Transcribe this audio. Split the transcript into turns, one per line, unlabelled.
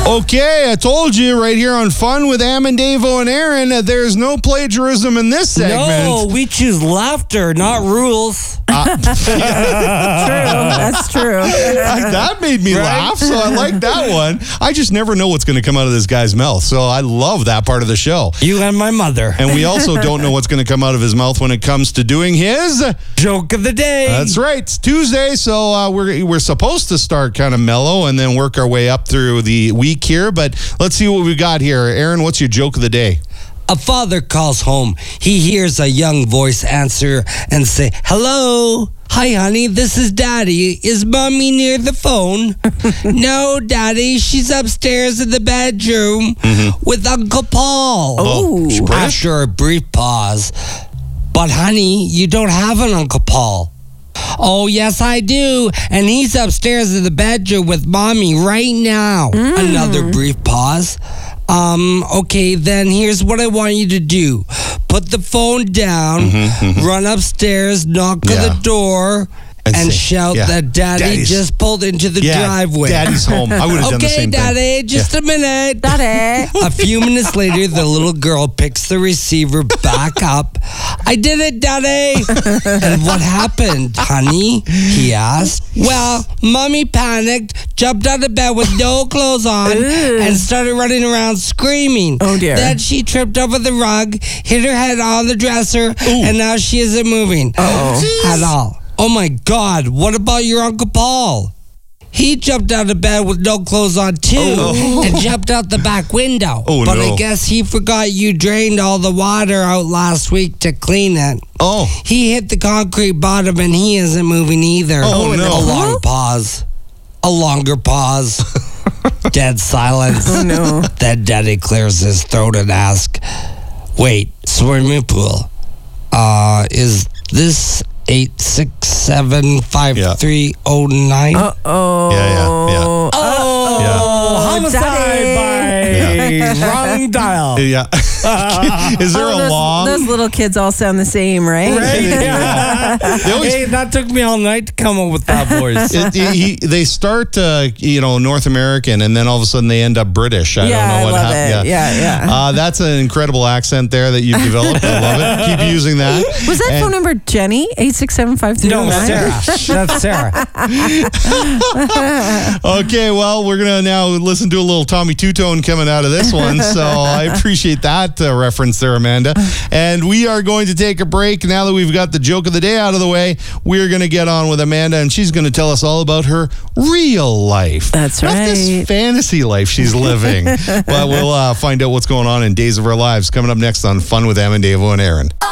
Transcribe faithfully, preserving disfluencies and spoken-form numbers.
Okay, I told you right here on Fun with Am and Davo and Aaron, uh, there's no plagiarism in this segment.
No, we choose laughter, not rules.
Uh,
True, that's true.
That made me
Right?
laugh, so I like that one. I just never know what's going to come out of this guy's mouth, so I love that part of the show.
You and my mother.
And we also don't know what's going to come out of his mouth when it comes to doing his
Joke of the day.
That's right. It's Tuesday, so uh, we're we're supposed to start kind of mellow and then work our way up through the week here. But let's see what we got here. Aaron, what's your joke of the day?
A father calls home. He hears a young voice answer and say, "Hello. Hi, honey. This is Daddy. Is Mommy near the phone?" "No, Daddy. She's upstairs in the bedroom with Uncle Paul."
Oh, she's British?
After a brief pause, "But, honey, you don't have an Uncle Paul." "Oh, yes, I do. And he's upstairs in the bedroom with Mommy right now." Another brief pause. Um, okay, then here's what I want you to do. Put the phone down, run upstairs, knock
Yeah.
on the door,
And
and,
say,
shout
yeah,
that Daddy
Daddy's-
just pulled into the
Yeah,
driveway.
Daddy's home. I would have done the
Okay,
same thing.
Daddy, just a minute.
Daddy.
A few minutes later, the little girl picks the receiver back up. "I did it, Daddy." "And what happened, honey?" he asked. "Well, Mommy panicked, jumped out of bed with no clothes on, and started running around screaming.
Oh, dear.
Then she tripped over the rug, hit her head on the dresser, and now she isn't moving at all." "Oh, my God, what about your Uncle Paul?" "He jumped out of bed with no clothes on, too, and jumped out the back window.
Oh,
but
no.
I guess he forgot you drained all the water out last week to clean it.
Oh,
He hit the concrete bottom, and he isn't moving either."
Oh, no.
A long pause. A longer pause. Dead silence.
Oh, no.
Then Daddy clears his throat and asks, "Wait, swimming pool. Uh, is this eight six seven five three oh nine?"
Uh-oh.
yeah, yeah, yeah.
Oh,
Yeah.
homicide by wrong dial.
Yeah. Is there
Oh,
a
those,
long?
those little kids all sound the same, right?
Yeah.
They always-
Hey, that took me all night to come up with that voice.
It, he, they start, uh, you know, North American, and then all of a sudden they end up British. I
Yeah,
don't know
I
what
love
happened.
it. Yeah, yeah.
Uh, that's an incredible accent there that you've developed. I love it. Keep using that.
Was that
And-
phone number Jenny? eight six seven five three oh
No,
nine?
Sarah. That's Sarah.
Okay, well, we're going to now listen to a little Tommy Two-Tone coming out of this one. So I appreciate that uh, reference there, Amanda. And we are going to take a break. Now that we've got the joke of the day out of the way, we're going to get on with Amanda, and she's going to tell us all about her real life.
That's
Not this
right.
fantasy life she's living. But we'll uh, find out what's going on in Days of Our Lives coming up next on Fun with Am and Davo and Aaron.